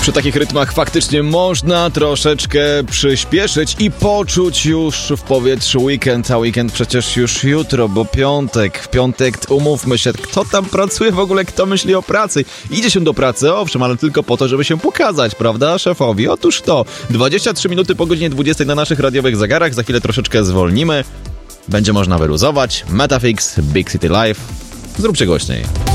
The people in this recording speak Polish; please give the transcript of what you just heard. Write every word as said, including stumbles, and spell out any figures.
Przy takich rytmach faktycznie można troszeczkę przyspieszyć i poczuć już w powietrzu weekend, a weekend przecież już jutro, bo piątek. W piątek, umówmy się, kto tam pracuje w ogóle, kto myśli o pracy? Idzie się do pracy, owszem, ale tylko po to, żeby się pokazać, prawda, szefowi? Otóż to, dwadzieścia trzy minuty po godzinie dwudziestej na naszych radiowych zegarach, za chwilę troszeczkę zwolnimy, będzie można wyluzować. Metafix, Big City Life, zróbcie głośniej.